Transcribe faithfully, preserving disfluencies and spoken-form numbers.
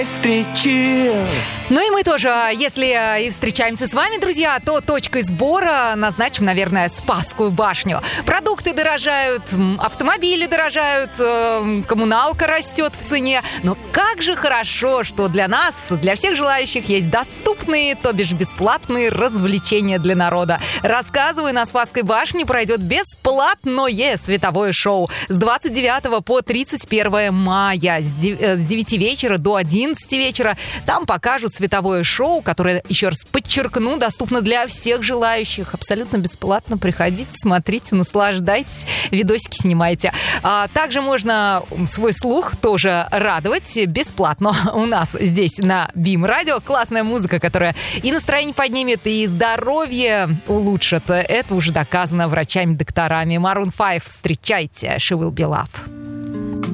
Встречи. Ну и мы тоже, если и встречаемся с вами, друзья, то точкой сбора назначим, наверное, Спасскую башню. Продукты дорожают, автомобили дорожают, коммуналка растет в цене. Но как же хорошо, что для нас, для всех желающих, есть доступные, то бишь бесплатные развлечения для народа. Рассказываю, на Спасской башне пройдет бесплатное световое шоу с двадцать девятого по тридцать первое мая с девяти вечера до одиннадцати вечера. Там покажут световое шоу, которое, еще раз подчеркну, доступно для всех желающих. Абсолютно бесплатно. Приходите, смотрите, наслаждайтесь, видосики снимайте. А также можно свой слух тоже радовать бесплатно. У нас здесь на БИМ Радио классная музыка, которая и настроение поднимет, и здоровье улучшит. Это уже доказано врачами-докторами. Maroon пять, встречайте, She Will Be Love.